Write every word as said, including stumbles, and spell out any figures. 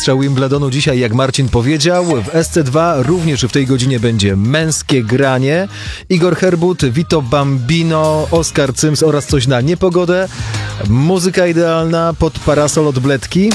strzał Wimbledonu dzisiaj, jak Marcin powiedział. W S C dwa również w tej godzinie będzie męskie granie. Igor Herbut, Vito Bambino, Oskar Cyms oraz coś na niepogodę. Muzyka idealna pod parasol od Bledki.